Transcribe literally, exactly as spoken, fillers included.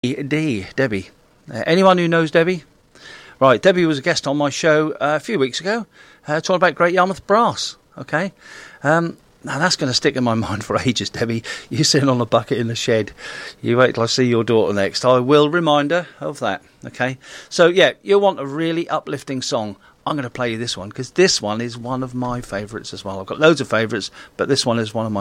D, Debbie. Uh, anyone who knows Debbie? Right, Debbie was a guest on my show uh, a few weeks ago, uh, talking about Great Yarmouth Brass. Okay, um, now that's going to stick in my mind for ages, Debbie. You sitting on a bucket in the shed. You wait till I see your daughter next. I will remind her of that. Okay, so yeah, you'll want a really uplifting song. I'm going to play you this one because this one is one of my favourites as well. I've got loads of favourites, but this one is one of my